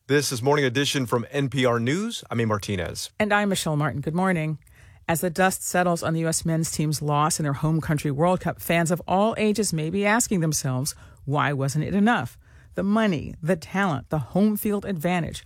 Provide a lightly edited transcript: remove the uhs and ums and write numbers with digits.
This is Morning Edition from NPR News. I'm A. Martinez. And I'm Michelle Martin. Good morning. As the dust settles on the U.S. men's team's loss in their home country World Cup, fans of all ages may be asking themselves, why wasn't it enough? The money, the talent, the home field advantage,